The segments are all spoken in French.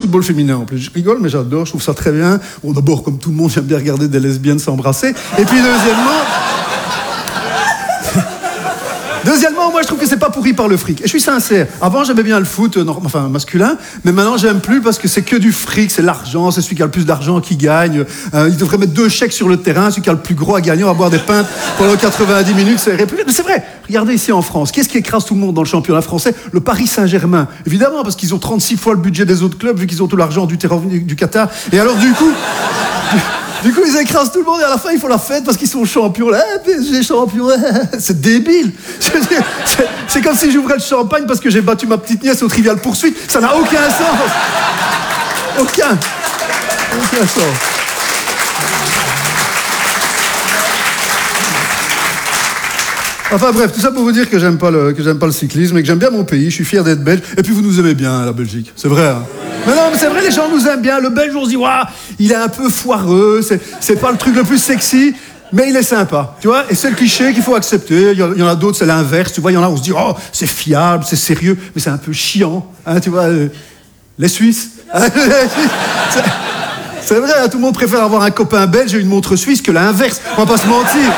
football féminin en plus. Je rigole, mais j'adore, je trouve ça très bien. Bon, d'abord, comme tout le monde, j'aime bien regarder des lesbiennes s'embrasser. Et puis deuxièmement, moi je trouve que c'est pas pourri par le fric. Et je suis sincère. Avant j'aimais bien le foot, masculin, mais maintenant j'aime plus parce que c'est que du fric, c'est l'argent, c'est celui qui a le plus d'argent qui gagne. Il devrait mettre 2 chèques sur le terrain, celui qui a le plus gros à gagner, on va boire des pintes pendant 90 minutes, c'est république. Mais c'est vrai, regardez ici en France, qu'est-ce qui écrase tout le monde dans le championnat français? Le Paris Saint-Germain. Évidemment, parce qu'ils ont 36 fois le budget des autres clubs, vu qu'ils ont tout l'argent du Qatar. Et alors du coup, ils écrasent tout le monde et à la fin, ils font la fête parce qu'ils sont champions. Là, PSG champion, c'est débile. C'est comme si j'ouvrais le champagne parce que j'ai battu ma petite nièce au Trivial Poursuite. Ça n'a aucun sens. Aucun sens. Enfin bref, tout ça pour vous dire que j'aime pas le cyclisme et que j'aime bien mon pays, je suis fier d'être belge. Et puis vous nous aimez bien, la Belgique, c'est vrai. Hein. Mais non, mais c'est vrai, les gens nous aiment bien. Le Belge, on se dit, waouh, il est un peu foireux, c'est pas le truc le plus sexy, mais il est sympa, tu vois. Et c'est le cliché qu'il faut accepter. Il y en a d'autres, c'est l'inverse, tu vois. Il y en a, on se dit, oh, c'est fiable, c'est sérieux, mais c'est un peu chiant, hein, tu vois. Les Suisses. C'est vrai, hein, tout le monde préfère avoir un copain belge et une montre suisse que l'inverse. On va pas se mentir.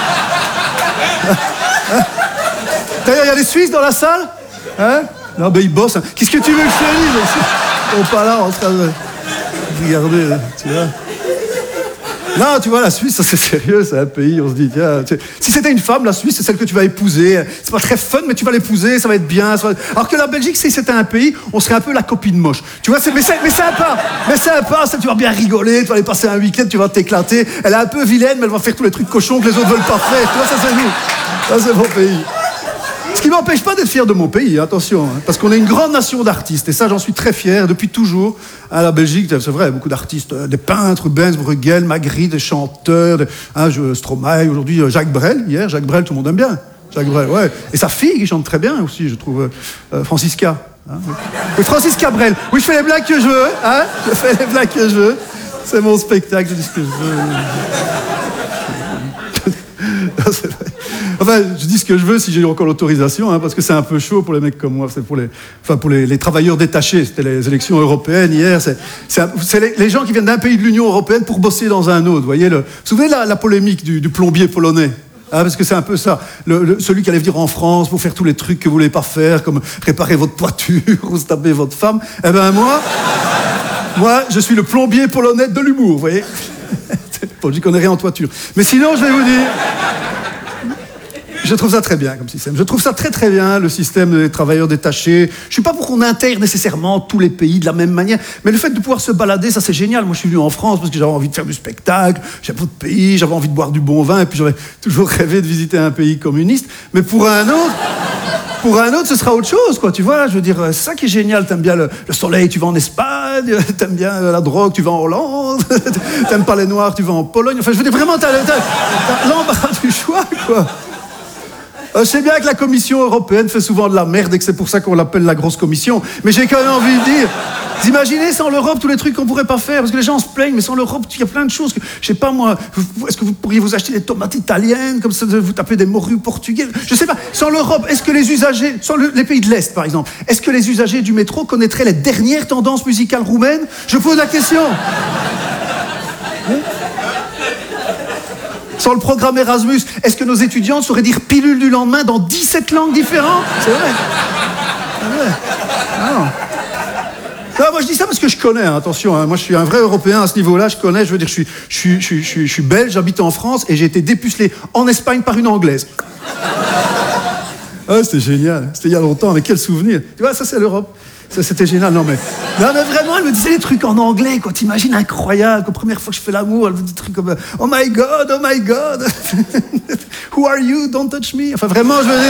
D'ailleurs, il y a des Suisses dans la salle, hein? Non, ben ils bossent. Hein. Qu'est-ce que tu veux que je te dise? Ils sont pas là en train de regarder, tu vois. Non, tu vois, la Suisse, ça c'est sérieux, c'est un pays, on se dit, tiens, si c'était une femme, la Suisse, c'est celle que tu vas épouser. C'est pas très fun, mais tu vas l'épouser, ça va être bien. Alors que la Belgique, si c'était un pays, on serait un peu la copine moche. Tu vois, mais sympa, ça, tu vas bien rigoler, tu vas aller passer un week-end, tu vas t'éclater. Elle est un peu vilaine, mais elle va faire tous les trucs cochons que les autres veulent pas faire. Tu vois, ça c'est nous. Ça c'est mon pays. Ce qui ne m'empêche pas d'être fier de mon pays, attention, hein, parce qu'on est une grande nation d'artistes, et ça j'en suis très fier, depuis toujours. À la Belgique, c'est vrai, beaucoup d'artistes, des peintres, Benz, Bruegel, Magritte, des chanteurs, Stromae, aujourd'hui Jacques Brel, hier, Jacques Brel, tout le monde aime bien. Jacques Brel, ouais. Et sa fille qui chante très bien aussi, je trouve, Francisca. Hein, oui, Francisca Brel. Oui, je fais les blagues que je veux, hein, je fais les blagues que je veux. C'est mon spectacle, je dis ce que je veux. C'est vrai. Enfin, je dis ce que je veux si j'ai encore l'autorisation, hein, parce que c'est un peu chaud pour les mecs comme moi. C'est pour les travailleurs détachés. C'était les élections européennes hier. C'est les gens qui viennent d'un pays de l'Union européenne pour bosser dans un autre. Vous voyez, vous vous souvenez la polémique du plombier polonais? Ah, parce que c'est un peu ça. Celui qui allait venir en France pour faire tous les trucs que vous voulez pas faire, comme réparer votre toiture ou se taper votre femme. Eh ben moi, je suis le plombier polonais de l'humour, vous voyez. Bon, j'y connais rien en toiture. Mais sinon, je vais vous dire... Je trouve ça très bien comme système. Je trouve ça très très bien, le système des travailleurs détachés. Je suis pas pour qu'on intègre nécessairement tous les pays de la même manière, mais le fait de pouvoir se balader, ça c'est génial. Moi je suis venu en France parce que j'avais envie de faire du spectacle, j'avais votre pays, j'avais envie de boire du bon vin, et puis j'avais toujours rêvé de visiter un pays communiste. Mais pour un autre, ce sera autre chose, quoi. Tu vois, je veux dire, c'est ça qui est génial. T'aimes bien le soleil, tu vas en Espagne. T'aimes bien la drogue, tu vas en Hollande. T'aimes pas les Noirs, tu vas en Pologne. Enfin, je veux dire, vraiment, t'as l'embarras du choix, quoi. Je sais bien que la Commission européenne fait souvent de la merde et que c'est pour ça qu'on l'appelle la grosse commission. Mais j'ai quand même envie de dire, vous imaginez sans l'Europe tous les trucs qu'on pourrait pas faire, parce que les gens se plaignent, mais sans l'Europe, il y a plein de choses que, je sais pas moi, est-ce que vous pourriez vous acheter des tomates italiennes, comme ça vous tapez des morues portugaises? Je sais pas, sans l'Europe, est-ce que les usagers, les pays de l'Est par exemple, est-ce que les usagers du métro connaîtraient les dernières tendances musicales roumaines? Je pose la question. Sans le programme Erasmus, est-ce que nos étudiants sauraient dire pilule du lendemain dans 17 langues différentes? C'est vrai. C'est vrai. Non, moi je dis ça parce que je connais, hein, attention, hein, moi je suis un vrai Européen à ce niveau-là, je connais, je veux dire, je suis belge, j'habite en France et j'ai été dépucelé en Espagne par une Anglaise. Ah, c'était génial, c'était il y a longtemps, mais quel souvenir. Tu vois, ça c'est l'Europe. Ça, c'était génial, non mais vraiment, elle me disait des trucs en anglais, quoi, t'imagines, incroyable, la première fois que je fais l'amour, elle me dit des trucs comme « Oh my God, who are you, don't touch me », enfin vraiment, je veux dire,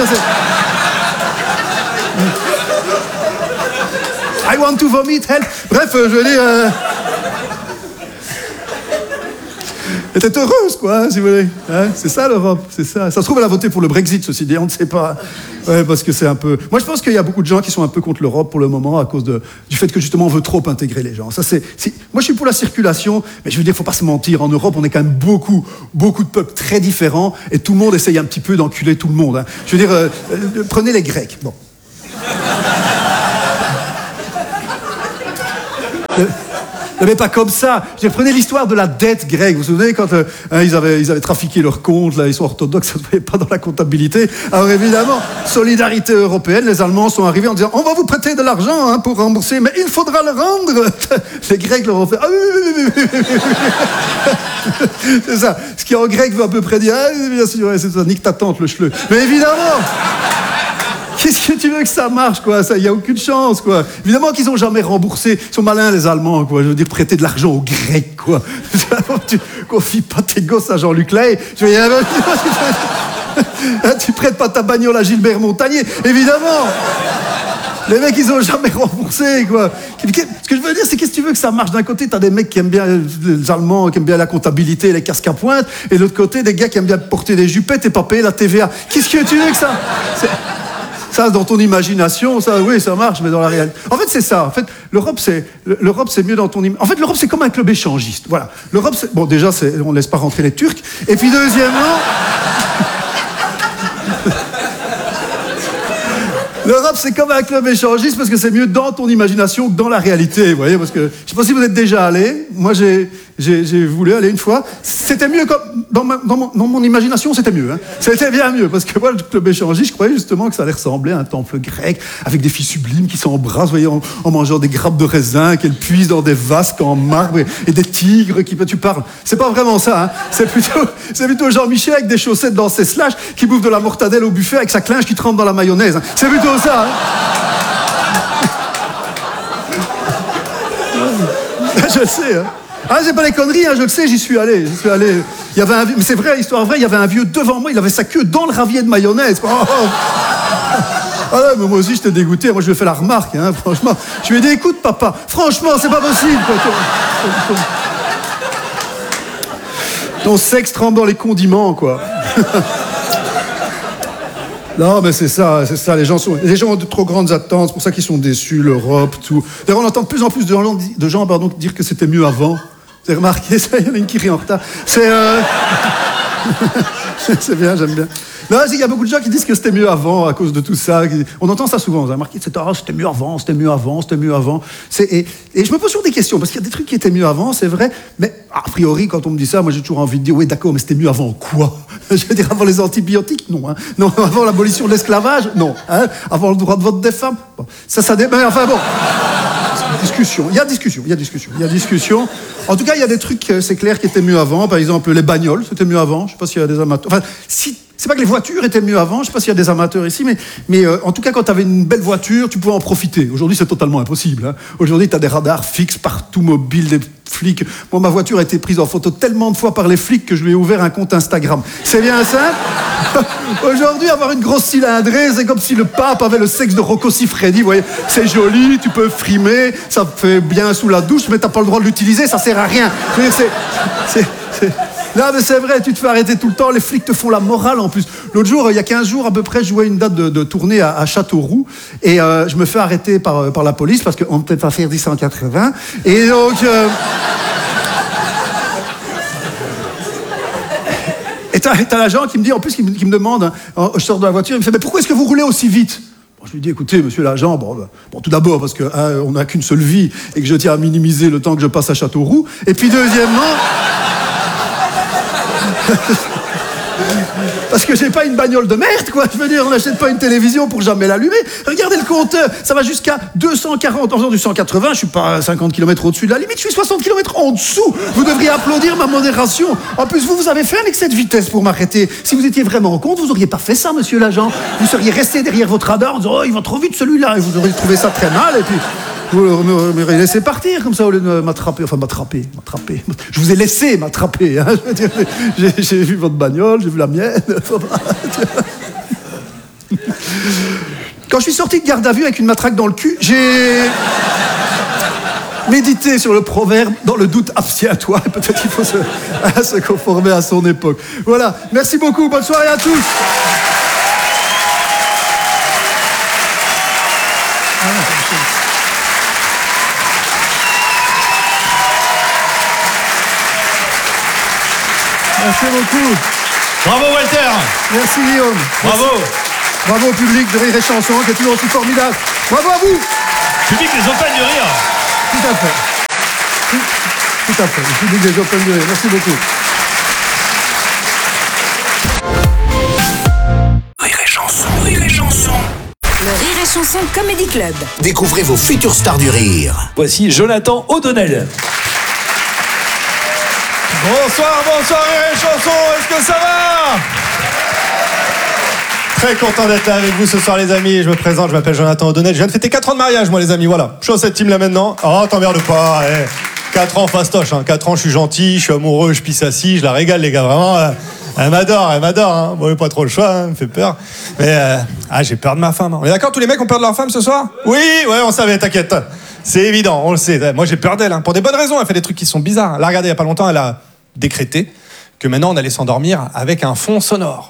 c'est... I want to vomit, help. Bref, je veux dire... Elle était heureuse, quoi, hein, si vous voulez. Hein, c'est ça l'Europe, c'est ça. Ça se trouve, elle a voté pour le Brexit, ceci dit, on ne sait pas. Ouais, parce que c'est un peu... Moi, je pense qu'il y a beaucoup de gens qui sont un peu contre l'Europe pour le moment à cause du fait que, justement, on veut trop intégrer les gens. Ça, Moi, je suis pour la circulation, mais je veux dire, il ne faut pas se mentir. En Europe, on est quand même beaucoup de peuples très différents et tout le monde essaye un petit peu d'enculer tout le monde. Hein. Je veux dire, prenez les Grecs. Bon. Mais pas comme ça. Je prenais l'histoire de la dette grecque. Vous vous souvenez quand ils avaient trafiqué leurs comptes, là, ils sont orthodoxes, ça ne se voyait pas dans la comptabilité. Alors évidemment, solidarité européenne, les Allemands sont arrivés en disant on va vous prêter de l'argent pour rembourser, mais il faudra le rendre. Les Grecs leur ont fait ah oui. C'est ça. Ce qui en grec veut à peu près dire ah bien sûr, c'est ça, nique ta tante le chleu. Mais évidemment. Qu'est-ce que tu veux que ça marche, quoi? Il n'y a aucune chance, quoi. Évidemment qu'ils n'ont jamais remboursé. Ils sont malins, les Allemands, quoi. Je veux dire, prêter de l'argent aux Grecs, quoi. Tu confies pas tes gosses à Jean-Luc Lahaye. Tu prêtes pas ta bagnole à Gilbert Montagnier, évidemment. Les mecs, ils n'ont jamais remboursé, quoi. Ce que je veux dire, c'est qu'est-ce que tu veux que ça marche? D'un côté, t'as des mecs qui aiment bien les Allemands, qui aiment bien la comptabilité, les casques à pointe, et de l'autre côté, des gars qui aiment bien porter des jupettes et pas payer la TVA. Qu'est-ce que tu veux que ça... Ça, dans ton imagination, ça, oui, ça marche, mais dans la réalité... En fait, c'est ça. En fait, l'Europe, c'est mieux dans ton imagination. En fait, l'Europe, c'est comme un club échangiste. Voilà. L'Europe, c'est... Bon, déjà, on ne laisse pas rentrer les Turcs. Et puis, deuxièmement... L'Europe, c'est comme un club échangiste parce que c'est mieux dans ton imagination que dans la réalité, vous voyez, parce que je ne sais pas si vous êtes déjà allé. Moi, j'ai voulu aller une fois. C'était mieux comme dans mon imagination, c'était mieux. Hein. C'était bien mieux parce que moi, le club échangiste, je croyais justement que ça allait ressembler à un temple grec avec des filles sublimes qui s'embrassent, vous voyez, en mangeant des grappes de raisin, qu'elles puisent dans des vasques en marbre et des tigres qui tu parles. C'est pas vraiment ça. Hein. C'est plutôt Jean-Michel avec des chaussettes dans ses slash qui bouffe de la mortadelle au buffet avec sa clinche qui trempe dans la mayonnaise. Hein. C'est plutôt ça. Hein. Je le sais. Hein. Ah, c'est pas des conneries, hein, je le sais, j'y suis allé. Il y avait mais c'est vrai, histoire vraie, il y avait un vieux devant moi, il avait sa queue dans le ravier de mayonnaise. Oh. Ah ouais, mais moi aussi, j'étais dégoûté. Moi, je lui ai fait la remarque, hein, franchement. Je lui ai dit, écoute, papa, franchement, c'est pas possible. Quoi. Ton sexe trempe dans les condiments, quoi. Non, mais c'est ça. Les gens ont de trop grandes attentes, c'est pour ça qu'ils sont déçus, l'Europe, tout. D'ailleurs, on entend de plus en plus de gens dire que c'était mieux avant. Vous avez remarqué ça? Il y en a une qui rit en retard. C'est bien, j'aime bien. Non, il y a beaucoup de gens qui disent que c'était mieux avant à cause de tout ça. On entend ça souvent. Vous avez remarqué, c'était mieux avant. Et je me pose toujours des questions, parce qu'il y a des trucs qui étaient mieux avant, c'est vrai. Mais a priori, quand on me dit ça, moi j'ai toujours envie de dire, oui, d'accord, mais c'était mieux avant quoi? Je veux dire, avant les antibiotiques? Non. Hein. Non, avant l'abolition de l'esclavage? Non. Hein. Avant le droit de vote des femmes? Bon. Mais enfin bon. Il y a discussion. En tout cas, il y a des trucs, c'est clair, qui étaient mieux avant. Par exemple, les bagnoles, c'était mieux avant. Je ne sais pas s'il y a des amateurs. Enfin, c'est pas que les voitures étaient mieux avant. Je ne sais pas s'il y a des amateurs ici, mais en tout cas, quand tu avais une belle voiture, tu pouvais en profiter. Aujourd'hui, c'est totalement impossible. Hein. Aujourd'hui, tu as des radars fixes partout, mobiles, des flics. Moi, ma voiture a été prise en photo tellement de fois par les flics que je lui ai ouvert un compte Instagram. C'est bien ça? Aujourd'hui, avoir une grosse cylindrée, c'est comme si le pape avait le sexe de Rocco Siffredi. Vous voyez, c'est joli, tu peux frimer, ça fait bien sous la douche, mais t'as pas le droit de l'utiliser, ça sert à rien. Là, mais c'est vrai, tu te fais arrêter tout le temps, les flics te font la morale en plus. L'autre jour, il y a 15 jours à peu près, je jouais une date de tournée à Châteauroux et je me fais arrêter par la police parce qu'on ne peut pas faire 180. Et donc... Et t'as l'agent qui me dit, en plus, qui me demande, hein, je sors de la voiture, il me fait, mais pourquoi est-ce que vous roulez aussi vite? Bon, je lui dis, écoutez, monsieur l'agent, bon, tout d'abord, parce qu'on n'a qu'une seule vie et que je tiens à minimiser le temps que je passe à Châteauroux. Et puis, deuxièmement... Parce que j'ai pas une bagnole de merde, quoi. Je veux dire, on n'achète pas une télévision pour jamais l'allumer. Regardez le compteur, ça va jusqu'à 240. En faisant du 180, je suis pas à 50 km au-dessus de la limite, je suis 60 km en dessous. Vous devriez applaudir ma modération. En plus, vous avez fait un excès de vitesse pour m'arrêter. Si vous étiez vraiment en compte, vous auriez pas fait ça, monsieur l'agent. Vous seriez resté derrière votre radar en disant, oh, il va trop vite celui-là. Et vous auriez trouvé ça très mal, et puis... Vous me laissez partir comme ça au lieu de m'attraper. Enfin, m'attraper. Je vous ai laissé m'attraper. Hein. J'ai vu votre bagnole, j'ai vu la mienne. Quand je suis sorti de garde à vue avec une matraque dans le cul, j'ai médité sur le proverbe « Dans le doute, abstiens-toi ». Peut-être qu'il faut se conformer à son époque. Voilà. Merci beaucoup. Bonne soirée à tous. Merci beaucoup. Bravo Walter. Merci Guillaume. Bravo. Bravo au public de Rire et Chanson qui est toujours aussi formidable. Bravo à vous. Public des Open de Rire. Tout à fait. Tout à fait. Le public des Open de rire. Merci beaucoup. Rire et chanson, rire et chanson. Le Rire et Chanson Comedy Club. Découvrez vos futures stars du rire. Voici Jonathan O'Donnell. Bonsoir, Rire et Chanson, est-ce que ça va? Très content d'être là avec vous ce soir les amis, je me présente, je m'appelle Jonathan O'Donnell, je viens de fêter 4 ans de mariage moi les amis, voilà. Je suis dans cette team là maintenant, oh t'emmerdes pas, 4 ans fastoche, 4 ans je suis gentil, je suis amoureux, je pisse assis, je la régale les gars, vraiment, elle m'adore, hein. Bon, pas trop le choix, elle me fait peur, mais j'ai peur de ma femme. On est d'accord, tous les mecs ont peur de leur femme ce soir? Oui, ouais, on savait, t'inquiète, c'est évident, on le sait, moi j'ai peur d'elle, pour des bonnes raisons, elle fait des trucs qui sont bizarres. Là regardez, il y a pas longtemps, elle a décrété que maintenant on allait s'endormir avec un fond sonore.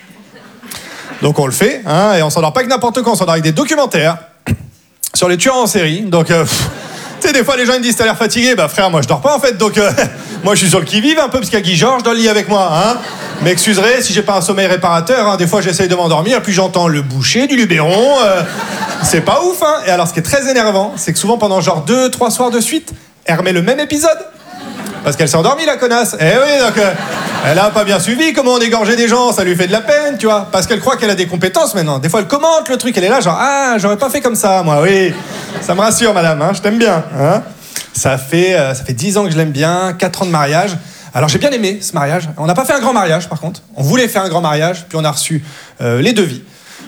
Donc on le fait, et on s'endort pas avec n'importe quoi, on s'endort avec des documentaires sur les tueurs en série. Donc, tu sais, des fois les gens ils me disent t'as l'air fatigué, bah frère, moi je dors pas en fait, donc moi je suis sur le qui-vive un peu, parce qu'il y a Guy Georges dans le lit avec moi, M'excuserez si j'ai pas un sommeil réparateur, des fois j'essaye de m'endormir, puis j'entends le boucher du Luberon, c'est pas ouf, Et alors ce qui est très énervant, c'est que souvent pendant genre 2-3 soirs de suite, elle remet le même épisode. Parce qu'elle s'est endormie, la connasse. Eh oui, donc elle a pas bien suivi comment on égorgeait des gens, ça lui fait de la peine, tu vois. Parce qu'elle croit qu'elle a des compétences maintenant. Des fois, elle commente le truc, elle est là, genre, j'aurais pas fait comme ça, moi, oui. Ça me rassure, madame, je t'aime bien. Ça fait 10 ans que je l'aime bien, 4 ans de mariage. Alors, j'ai bien aimé ce mariage. On n'a pas fait un grand mariage, par contre. On voulait faire un grand mariage, puis on a reçu les devis.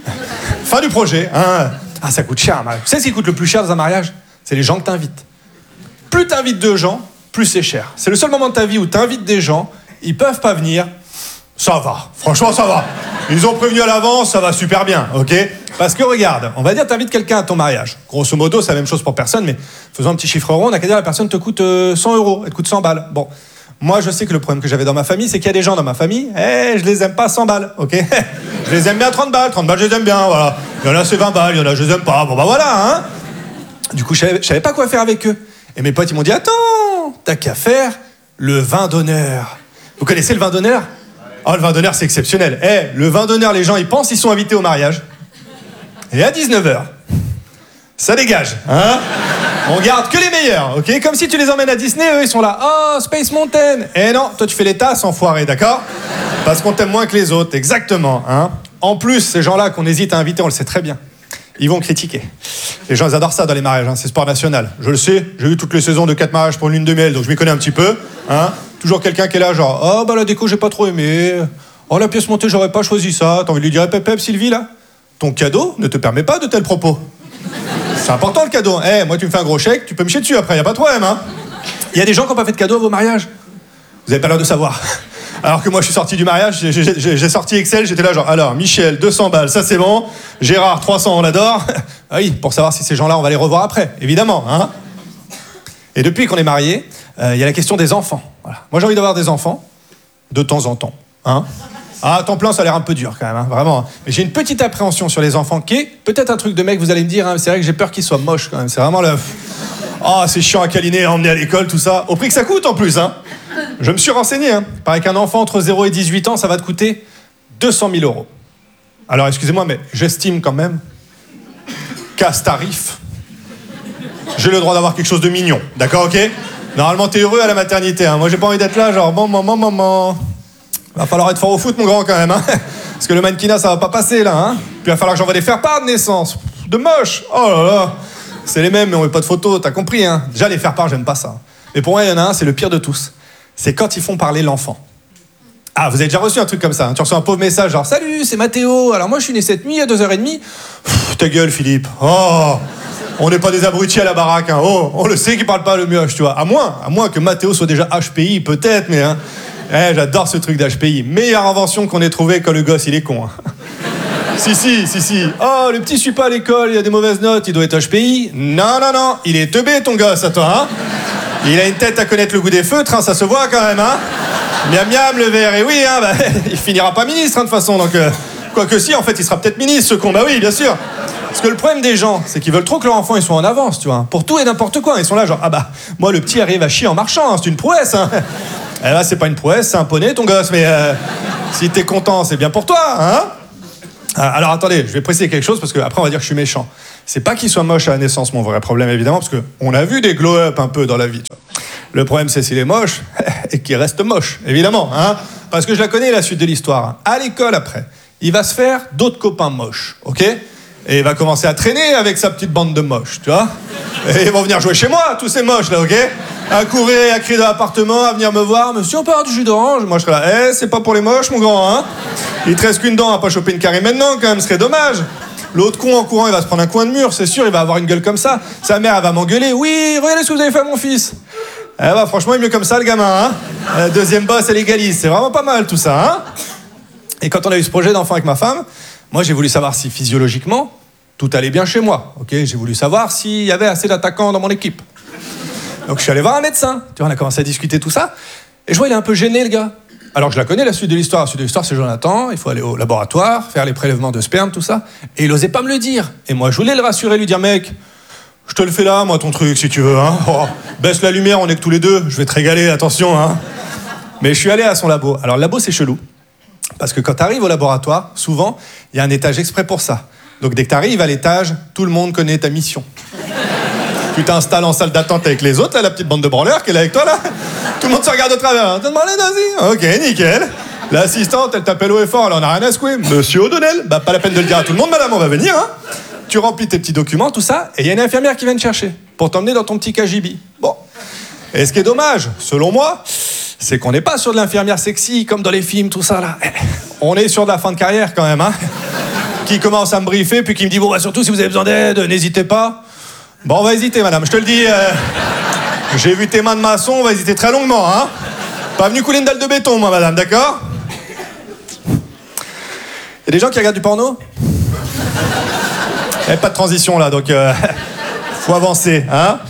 Fin du projet, ça coûte cher, un mariage. Tu sais ce qui coûte le plus cher dans un mariage? C'est les gens que t'invites. Plus t'invites de gens, plus c'est cher. C'est le seul moment de ta vie où t'invites des gens, ils peuvent pas venir, ça va, franchement ça va. Ils ont prévenu à l'avance, ça va super bien, ok? Parce que regarde, on va dire t'invites quelqu'un à ton mariage. Grosso modo, c'est la même chose pour personne, mais faisons un petit chiffre rond, on a qu'à dire la personne te coûte 100 €, elle te coûte 100 balles. Bon, moi je sais que le problème que j'avais dans ma famille, c'est qu'il y a des gens dans ma famille, je les aime pas 100 balles, ok? Je les aime bien 30 balles, 30 balles je les aime bien, voilà. Il y en a c'est 20 balles, il y en a je les aime pas, bon bah voilà, Du coup, je savais pas quoi faire avec eux. Et mes potes, ils m'ont dit, attends, t'as qu'à faire le vin d'honneur. Vous connaissez le vin d'honneur? Oh, le vin d'honneur, c'est exceptionnel. Le vin d'honneur, les gens, ils pensent qu'ils sont invités au mariage. Et à 19h, ça dégage, On garde que les meilleurs, ok? Comme si tu les emmènes à Disney, eux, ils sont là. Oh, Space Mountain. Non, toi, tu fais les tasses, enfoiré, d'accord? Parce qu'on t'aime moins que les autres, exactement, En plus, ces gens-là qu'on hésite à inviter, on le sait très bien. Ils vont critiquer. Les gens, ils adorent ça dans les mariages, c'est sport national. Je le sais, j'ai eu toutes les saisons de 4 mariages pour une lune de miel, donc je m'y connais un petit peu, Toujours quelqu'un qui est là, genre, oh, bah la déco, j'ai pas trop aimé. Oh, la pièce montée, j'aurais pas choisi ça. T'as envie de lui dire, pep, Sylvie, là? Ton cadeau ne te permet pas de tels propos. C'est important, le cadeau. Moi, tu me fais un gros chèque, tu peux me chier dessus après, y a pas de problème, Il y a des gens qui n'ont pas fait de cadeau à vos mariages. Vous avez pas l'air de savoir. Alors que moi, je suis sorti du mariage, j'ai sorti Excel, j'étais là genre, alors, Michel, 200 balles, ça c'est bon. Gérard, 300, on l'adore. Oui, pour savoir si ces gens-là, on va les revoir après, évidemment, Et depuis qu'on est mariés, il y a la question des enfants. Voilà. Moi, j'ai envie d'avoir des enfants, de temps en temps, à temps plein, ça a l'air un peu dur quand même, vraiment. Mais j'ai une petite appréhension sur les enfants qui est peut-être un truc de mec, vous allez me dire, c'est vrai que j'ai peur qu'ils soient moches quand même. C'est vraiment le... c'est chiant à câliner, à emmener à l'école, tout ça. Au prix que ça coûte en plus, Je me suis renseigné, Il paraît qu'un enfant entre 0 et 18 ans, ça va te coûter 200 000 €. Alors, excusez-moi, mais j'estime quand même qu'à ce tarif, j'ai le droit d'avoir quelque chose de mignon. D'accord, ok? Normalement, t'es heureux à la maternité, Moi, j'ai pas envie d'être là, genre, maman. Va falloir être fort au foot, mon grand, quand même, Parce que le mannequinat, ça va pas passer, là, Puis il va falloir que j'envoie des faire-part de naissance. De moche. Oh là là. C'est les mêmes, mais on met pas de photos, t'as compris, Déjà, les faire-part, j'aime pas ça. Mais pour moi, il y en a un, c'est le pire de tous. C'est quand ils font parler l'enfant. Vous avez déjà reçu un truc comme ça, Tu reçois un pauvre message, genre, salut, c'est Mathéo. Alors moi, je suis né cette nuit à 2h30. Ta gueule, Philippe. On n'est pas des abrutis à la baraque, on le sait qu'ils parlent pas le mioche, tu vois. À moins que Mathéo soit déjà HPI, peut-être, mais j'adore ce truc d'HPI. Meilleure invention qu'on ait trouvée quand le gosse, il est con, Si. Oh, le petit suit pas à l'école, il a des mauvaises notes, il doit être HPI. Non, il est teubé, ton gosse, à toi, Il a une tête à connaître le goût des feutres, ça se voit quand même, Miam, le verre, et oui, il finira pas ministre, de toute façon, donc... Quoique si, en fait, il sera peut-être ministre, ce con, bah oui, bien sûr. Parce que le problème des gens, c'est qu'ils veulent trop que leur enfant, ils soient en avance, tu vois. Pour tout et n'importe quoi, ils sont là, genre, moi, le petit arrive à chier en marchant, c'est une prouesse, Eh là, c'est pas une prouesse, c'est un poney, ton gosse, mais si t'es content, c'est bien pour toi, Alors attendez, je vais préciser quelque chose parce que après on va dire que je suis méchant. C'est pas qu'il soit moche à la naissance mon vrai problème évidemment parce que on a vu des glow-up un peu dans la vie. Tu vois. Le problème, c'est s'il est moche, et qu'il reste moche, évidemment. Hein, parce que je la connais, la suite de l'histoire. À l'école, après, il va se faire d'autres copains moches, ok ? Et il va commencer à traîner avec sa petite bande de moches, tu vois ? Et ils vont venir jouer chez moi, tous ces moches, là, ok ? À courir, à crier dans l'appartement, à venir me voir. Monsieur, on peut avoir du jus d'orange ? Moi, je serais là, c'est pas pour les moches, mon grand, hein ? Il te reste qu'une dent à pas choper une carie maintenant, quand même, ce serait dommage. L'autre con en courant, il va se prendre un coin de mur, c'est sûr, il va avoir une gueule comme ça. Sa mère, elle va m'engueuler. Oui, regardez ce que vous avez fait à mon fils. Eh bah, franchement, il est mieux comme ça, le gamin, hein ? Deuxième boss, elle égalise. C'est vraiment pas mal, tout ça, hein ? Et quand on a eu ce projet d'enfant avec ma femme, moi, j'ai voulu savoir si physiologiquement, tout allait bien chez moi. Ok, j'ai voulu savoir s'il y avait assez d'attaquants dans mon équipe. Donc, je suis allé voir un médecin. Tu vois, on a commencé à discuter tout ça. Et je vois, il est un peu gêné, le gars. Alors, je la connais, la suite de l'histoire. La suite de l'histoire, c'est Jonathan. Il faut aller au laboratoire, faire les prélèvements de sperme, tout ça. Et il osait pas me le dire. Et moi, je voulais le rassurer, lui dire, mec, je te le fais là, moi, ton truc, si tu veux. Hein. Oh, baisse la lumière, on est que tous les deux. Je vais te régaler, attention. Hein. Mais je suis allé à son labo. Alors, le labo, c'est chelou. Parce que quand tu arrives au laboratoire, souvent, il y a un étage exprès pour ça. Donc dès que tu arrives à l'étage, tout le monde connaît ta mission. Tu t'installes en salle d'attente avec les autres, là, la petite bande de branleurs qui est là avec toi, là. Tout le monde se regarde au travers. Hein. T'as demandé, vas-y. Ok, nickel. L'assistante, elle t'appelle haut et fort, elle en a rien à secouer. Monsieur O'Donnell, bah pas la peine de le dire à tout le monde, madame, on va venir. Hein. Tu remplis tes petits documents, tout ça, et il y a une infirmière qui vient te chercher pour t'emmener dans ton petit KGB. Bon. Et ce qui est dommage, selon moi, c'est qu'on n'est pas sur de l'infirmière sexy, comme dans les films, tout ça, là. On est sur de la fin de carrière, quand même, hein. Qui commence à me briefer, puis qui me dit, bon, bah, surtout, si vous avez besoin d'aide, n'hésitez pas. Bon, on va hésiter, madame, je te le dis. J'ai vu tes mains de maçon, on va hésiter très longuement, hein. Pas venu couler une dalle de béton, moi, madame, d'accord ? Il y a des gens qui regardent du porno ? Il n'y a pas de transition, là, donc... faut avancer, hein.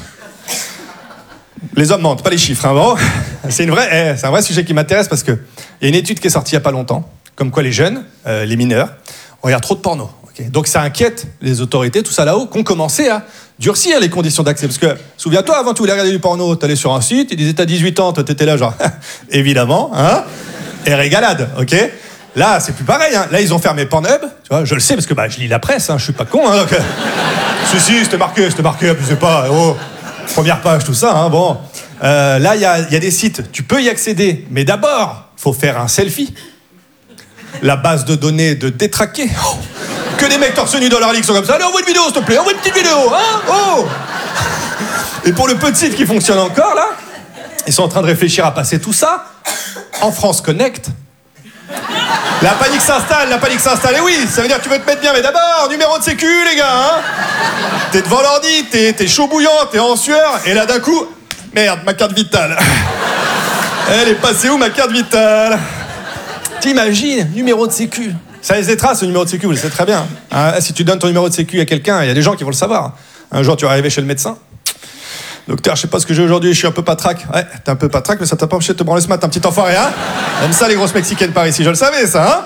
Les hommes mentent, pas les chiffres, hein, bon. C'est un vrai sujet qui m'intéresse parce qu'il y a une étude qui est sortie il n'y a pas longtemps, comme quoi les jeunes, les mineurs, regardent trop de porno. Okay. Donc ça inquiète les autorités, tout ça là-haut, qui ont commencé à durcir les conditions d'accès. Parce que, souviens-toi, avant tu voulais regarder du porno, t'allais sur un site, ils disaient t'as 18 ans, toi t'étais là genre, évidemment, hein, et régalade, ok. Là, c'est plus pareil, hein. Là, ils ont fermé Pornhub, tu vois, je le sais parce que bah, je lis la presse, hein, je suis pas con, hein, donc... si, c'était marqué, abusez pas, oh, première page, tout ça, hein, bon... là, il y a des sites, tu peux y accéder, mais d'abord, faut faire un selfie. La base de données de détraquer. Oh, que des mecs torse nu dans leur ligue sont comme ça. Allez, envoie une vidéo, s'il te plaît, envoie une petite vidéo, hein. Oh. Et pour le peu de sites qui fonctionnent encore, là, ils sont en train de réfléchir à passer tout ça en France Connect. La panique s'installe. Et oui, ça veut dire que tu veux te mettre bien, mais d'abord, numéro de sécu, les gars, hein. T'es devant l'ordi, t'es chaud bouillant, t'es en sueur, et là, d'un coup... Merde, ma carte vitale. Elle est passée où, ma carte vitale ? T'imagines, numéro de sécu. Ça laisse des traces, le numéro de sécu, vous le savez très bien. Hein, si tu donnes ton numéro de sécu à quelqu'un, il y a des gens qui vont le savoir. Un jour, tu vas arriver chez le médecin. Docteur, je sais pas ce que j'ai aujourd'hui, je suis un peu patraque. Ouais, t'es un peu patraque, mais ça t'a pas empêché de te branler ce matin, petit enfoiré, hein. Même ça, les grosses mexicaines par ici, je le savais, ça,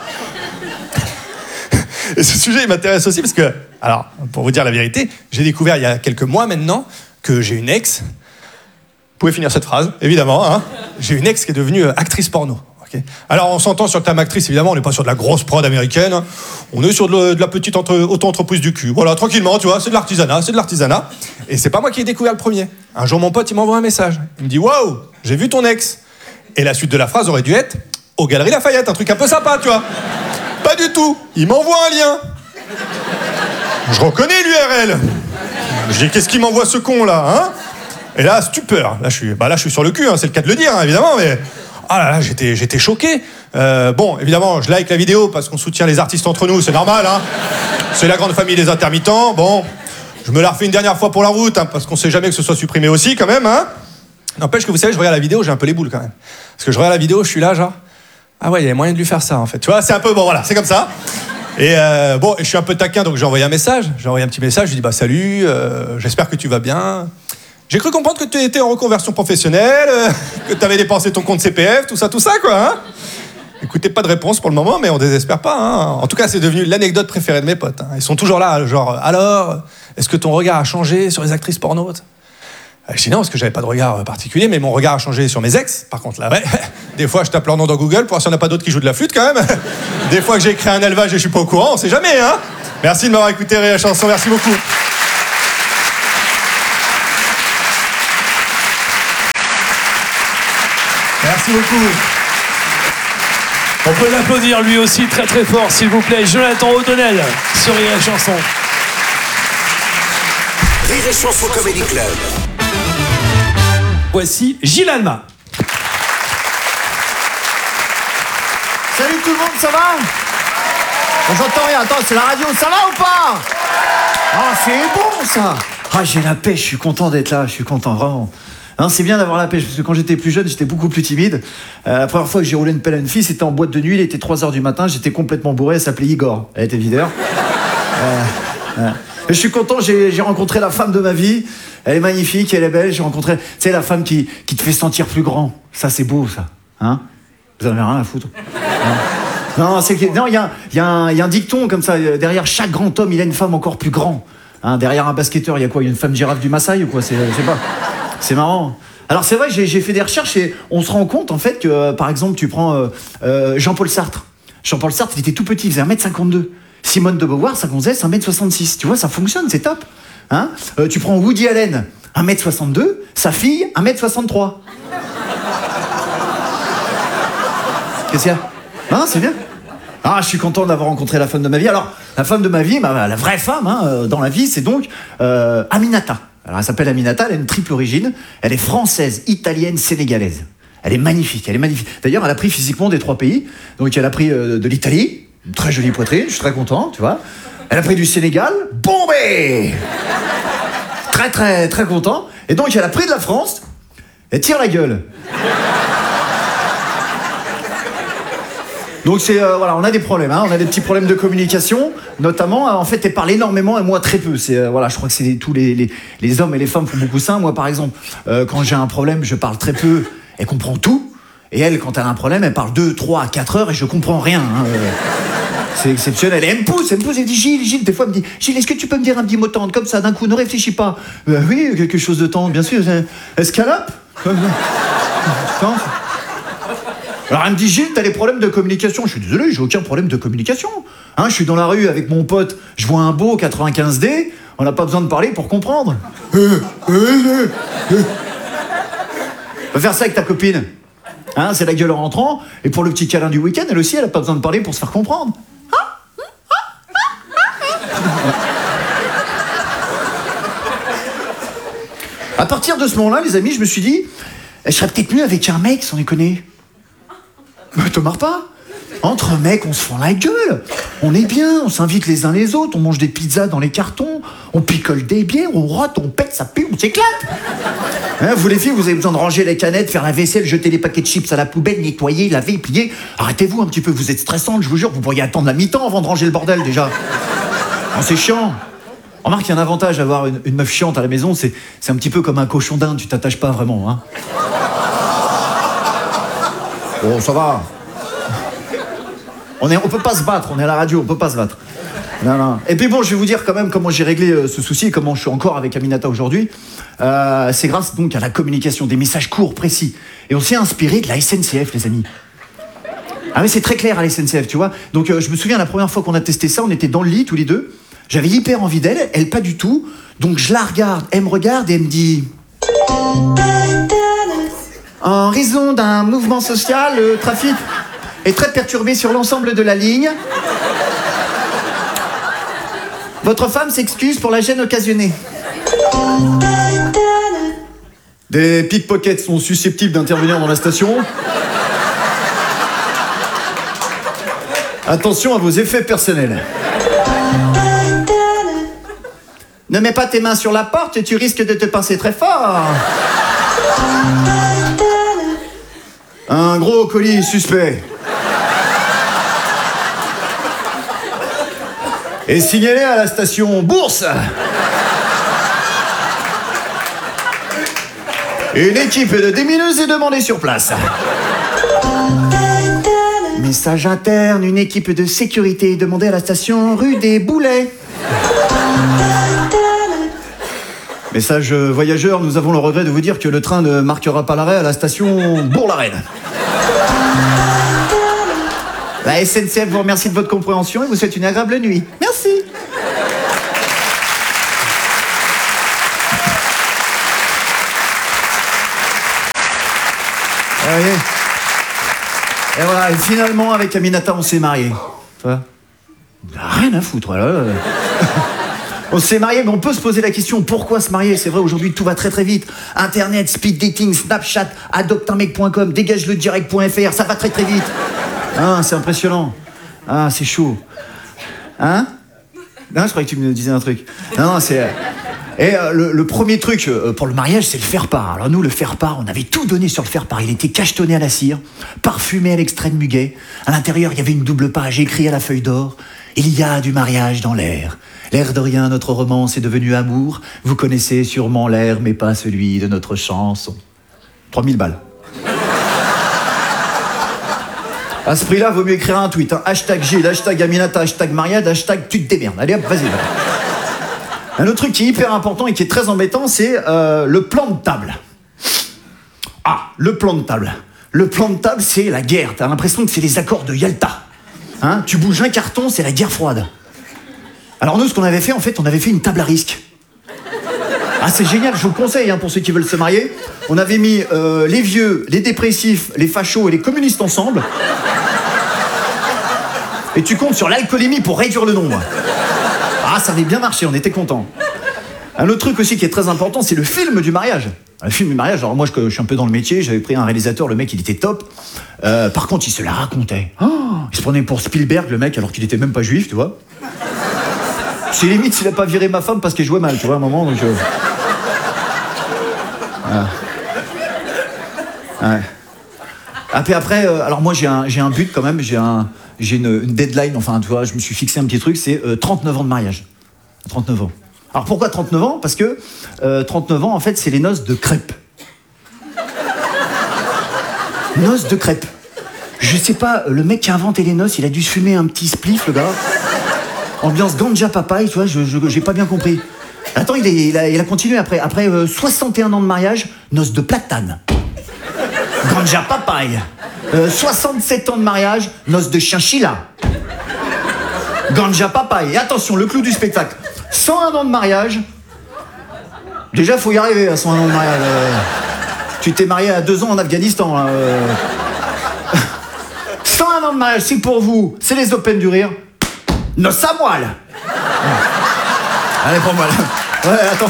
hein. Et ce sujet, il m'intéresse aussi parce que, alors, pour vous dire la vérité, j'ai découvert il y a quelques mois maintenant que j'ai une ex... Vous pouvez finir cette phrase, évidemment. Hein. J'ai une ex qui est devenue actrice porno. Okay. Alors, on s'entend sur le terme actrice, évidemment, on n'est pas sur de la grosse prod américaine. Hein. On est sur de la petite auto-entreprise du cul. Voilà, tranquillement, tu vois, c'est de l'artisanat. Et c'est pas moi qui ai découvert le premier. Un jour, mon pote, il m'envoie un message. Il me dit « Waouh, j'ai vu ton ex ». Et la suite de la phrase aurait dû être « aux Galeries Lafayette », un truc un peu sympa, tu vois. Pas du tout. Il m'envoie un lien. Je reconnais l'URL. Je dis « Qu'est-ce qu'il m'envoie ce con, là, hein ?» Et là, stupeur. Là, je suis sur le cul, hein, c'est le cas de le dire, hein, évidemment, mais... Ah là là, j'étais choqué. Bon, évidemment, je like la vidéo parce qu'on soutient les artistes entre nous, c'est normal, hein. C'est la grande famille des intermittents. Bon, je me la refais une dernière fois pour la route, hein, parce qu'on sait jamais que ce soit supprimé aussi, quand même, hein. N'empêche que vous savez, je regarde la vidéo, j'ai un peu les boules, quand même. Parce que je regarde la vidéo, je suis là, genre... Ah ouais, il y a moyen de lui faire ça, en fait. Tu vois, c'est un peu... Bon, voilà, c'est comme ça. Et bon, je suis un peu taquin, donc j'ai envoyé un message. J'ai envoyé un petit message, je lui dis, bah salut, j'espère que tu vas bien... J'ai cru comprendre que tu étais en reconversion professionnelle, que tu avais dépensé ton compte CPF, tout ça, quoi, hein. Écoutez, pas de réponse pour le moment, mais on désespère pas, hein. En tout cas, c'est devenu l'anecdote préférée de mes potes, hein. Ils sont toujours là, genre, alors, est-ce que ton regard a changé sur les actrices porno ? Je dis non, parce que j'avais pas de regard particulier, mais mon regard a changé sur mes ex, par contre, là, ouais. Des fois, je tape leur nom dans Google pour voir s'il n'y en a pas d'autres qui jouent de la flûte, quand même. Des fois que j'ai créé un élevage et je suis pas au courant, on sait jamais, hein. Merci de m'avoir écouté, Rire et Chanson, merci beaucoup. Merci beaucoup. On peut l'applaudir lui aussi très très fort, s'il vous plaît. Jonathan O'Donnell sur Rire et Chanson. Rire et Chanson Comedy Club. Voici Gilles Alma. Salut tout le monde, ça va? J'entends rien, attends, c'est la radio, ça va ou pas? Ah, c'est bon ça! Ah, j'ai la pêche, je suis content d'être là, je suis content, vraiment. Hein, c'est bien d'avoir la pêche, parce que quand j'étais plus jeune, j'étais beaucoup plus timide. La première fois que j'ai roulé une pelle à une fille, c'était en boîte de nuit, il était 3h du matin, j'étais complètement bourré, elle s'appelait Igor. Elle était videur. Je suis content, j'ai rencontré la femme de ma vie. Elle est magnifique, elle est belle. J'ai rencontré, tu sais, la femme qui te fait sentir plus grand. Ça, c'est beau, ça. Hein? Vous en avez rien à foutre. Non, c'est que, non, il y a un dicton comme ça. Derrière chaque grand homme, il y a une femme encore plus grand. Hein, derrière un basketteur, il y a quoi? Il y a une femme girafe du Maasai ou quoi? Je sais pas. C'est marrant. Alors c'est vrai, j'ai fait des recherches et on se rend compte en fait que, par exemple, tu prends Jean-Paul Sartre. Jean-Paul Sartre, il était tout petit, il faisait 1m52. Simone de Beauvoir, ça gonzesse 1m66. Tu vois, ça fonctionne, c'est top. Hein, tu prends Woody Allen, 1m62, sa fille, 1m63. Qu'est-ce qu'il y a? Hein, c'est bien. Ah, je suis content d'avoir rencontré la femme de ma vie. Alors, la femme de ma vie, la vraie femme dans la vie, c'est donc Aminata. Alors, elle s'appelle Aminata, elle a une triple origine. Elle est française, italienne, sénégalaise. Elle est magnifique, elle est magnifique. D'ailleurs, elle a pris physiquement des 3 pays. Donc, elle a pris de l'Italie, une très jolie poitrine, je suis très content, tu vois. Elle a pris du Sénégal, bombé. Très, très, très content. Et donc, elle a pris de la France, elle tire la gueule. Donc voilà, on a des problèmes, hein, on a des petits problèmes de communication, notamment, en fait, elle parle énormément et moi très peu. Voilà, je crois que c'est tous les hommes et les femmes font beaucoup ça. Moi, par exemple, quand j'ai un problème, je parle très peu, elle comprend tout. Et elle, quand elle a un problème, elle parle 2, 3, 4 heures et je comprends rien. Hein, c'est exceptionnel. Et elle me pousse, elle me dit Gilles, des fois, elle me dit Gilles, est-ce que tu peux me dire un petit mot tendre comme ça, d'un coup, ne réfléchis pas. Oui, quelque chose de tendre, bien sûr. Escalope. Alors elle me dit Gilles, t'as des problèmes de communication. Je suis désolé, j'ai aucun problème de communication. Hein, je suis dans la rue avec mon pote, je vois un beau 95D, on n'a pas besoin de parler pour comprendre. Va faire ça avec ta copine. Hein, c'est la gueule en rentrant, et pour le petit câlin du week-end, elle aussi, elle n'a pas besoin de parler pour se faire comprendre. À partir de ce moment-là, les amis, je me suis dit, je serais peut-être mieux avec un mec, sans déconner. Mais te marre pas. Entre mecs, on se fend la gueule. On est bien, on s'invite les uns les autres, on mange des pizzas dans les cartons, on picole des bières, on rote, on pète, ça pue, on s'éclate. Hein, vous les filles, vous avez besoin de ranger les canettes, faire la vaisselle, jeter les paquets de chips à la poubelle, nettoyer, laver, plier. Arrêtez-vous un petit peu, vous êtes stressante, je vous jure, vous pourriez attendre la mi-temps avant de ranger le bordel déjà. Oh, c'est chiant. Remarque, il y a un avantage à avoir une meuf chiante à la maison, c'est un petit peu comme un cochon d'Inde, tu t'attaches pas vraiment. Hein. Bon, ça va. On peut pas se battre, on est à la radio, on peut pas se battre. Non. Et puis bon, je vais vous dire quand même comment j'ai réglé ce souci et comment je suis encore avec Aminata aujourd'hui. C'est grâce donc à la communication, des messages courts, précis. Et on s'est inspiré de la SNCF, les amis. Ah mais c'est très clair à la SNCF, tu vois. Donc je me souviens la première fois qu'on a testé ça, on était dans le lit tous les deux. J'avais hyper envie d'elle, elle pas du tout. Donc je la regarde, elle me regarde et elle me dit... En raison d'un mouvement social, le trafic est très perturbé sur l'ensemble de la ligne. Votre femme s'excuse pour la gêne occasionnée. Des pickpockets sont susceptibles d'intervenir dans la station. Attention à vos effets personnels. Ne mets pas tes mains sur la porte, tu risques de te pincer très fort. Un gros colis suspect. Et signalé à la station Bourse. Une équipe de démineuses est demandée sur place. Message interne, une équipe de sécurité est demandée à la station rue des Boulets. Message voyageurs, nous avons le regret de vous dire que le train ne marquera pas l'arrêt à la station Bourg-la-Reine. La SNCF vous remercie de votre compréhension et vous souhaite une agréable nuit. Merci. Vous voyez ? Et voilà, et finalement, avec Aminata, on s'est mariés. Tu vois ? Rien à foutre, là. On s'est mariés, mais on peut se poser la question, pourquoi se marier ? C'est vrai, aujourd'hui, tout va très très vite. Internet, speed dating, Snapchat, adoptunmec.com, dégageledirect.fr, ça va très très vite. Ah, c'est impressionnant. Ah, c'est chaud. Hein ? Non, je croyais que tu me disais un truc. Non, c'est... Et le premier truc pour le mariage, c'est le faire-part. Alors nous, le faire-part, on avait tout donné sur le faire-part. Il était cachetonné à la cire, parfumé à l'extrait de muguet. À l'intérieur, il y avait une double page écrite à la feuille d'or. Il y a du mariage dans l'air. L'air de rien, notre romance est devenue amour. Vous connaissez sûrement l'air, mais pas celui de notre chanson. 3000 balles. À ce prix-là, vaut mieux écrire un tweet. Hein. Hashtag Gilles, hashtag Aminata, hashtag Mariade, hashtag tu te démerdes. Allez hop, vas-y. Un autre truc qui est hyper important et qui est très embêtant, c'est le plan de table. Ah, le plan de table. Le plan de table, c'est la guerre. T'as l'impression que c'est les accords de Yalta. Hein, tu bouges un carton, c'est la guerre froide. Alors nous, ce qu'on avait fait, en fait, on avait fait une table à risque. Ah, c'est génial, je vous le conseille hein, pour ceux qui veulent se marier. On avait mis les vieux, les dépressifs, les fachos et les communistes ensemble. Et tu comptes sur l'alcoolémie pour réduire le nombre. Ah, ça avait bien marché, on était contents. Un autre truc aussi qui est très important, c'est le film du mariage. Le film du mariage, alors moi je suis un peu dans le métier, j'avais pris un réalisateur, le mec il était top. Par contre, il se la racontait. Oh, il se prenait pour Spielberg, le mec, alors qu'il était même pas juif, tu vois. C'est limite s'il a pas viré ma femme parce qu'elle jouait mal, tu vois, à un moment, donc... Ouais. Après, alors moi j'ai un but quand même, j'ai une deadline, enfin tu vois, je me suis fixé un petit truc, c'est 39 ans de mariage. 39 ans. Alors pourquoi 39 ans ? Parce que 39 ans, en fait, c'est les noces de crêpes. Noces de crêpes. Je sais pas, le mec qui a inventé les noces, il a dû se fumer un petit spliff, le gars. Ambiance ganja papaye, tu vois, j'ai pas bien compris. Attends, il a continué après 61 ans de mariage, noces de platane. Ganja papaye. 67 ans de mariage, noces de chinchilla. Ganja papaye. Et attention, le clou du spectacle. 101 ans de mariage. Déjà, faut y arriver à 101 ans de mariage. Tu t'es marié à 2 ans en Afghanistan. Là, 101 ans de mariage, c'est pour vous. C'est les Open du Rire. Noces à moelle. Allez, pour moi là. Ouais, attends.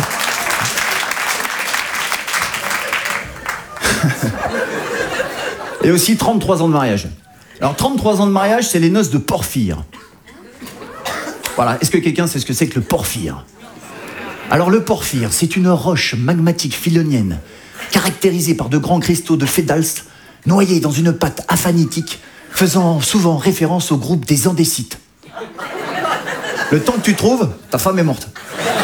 Et aussi 33 ans de mariage. Alors 33 ans de mariage, c'est les noces de Porphyre. Voilà, est-ce que quelqu'un sait ce que c'est que le porphyre ? Alors le porphyre, c'est une roche magmatique philonienne, caractérisée par de grands cristaux de fédalste, noyés dans une pâte aphanitique, faisant souvent référence au groupe des andécites. Le temps que tu trouves, ta femme est morte.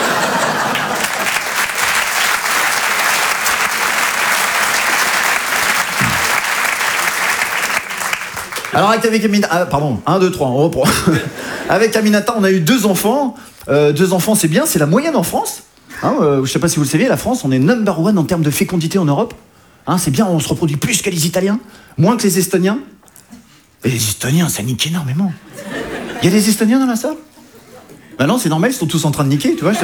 Alors avec Aminata, pardon, 1, 2, 3, on reprend. Avec Aminata, on a eu 2 enfants. 2 enfants, c'est bien, c'est la moyenne en France. Hein, je sais pas si vous le savez, la France, on est number 1 en termes de fécondité en Europe. Hein, c'est bien, on se reproduit plus que les Italiens, moins que les Estoniens. Et les Estoniens, ça nique énormément. Il y a des Estoniens dans la salle ? Bah non, c'est normal, ils sont tous en train de niquer, tu vois.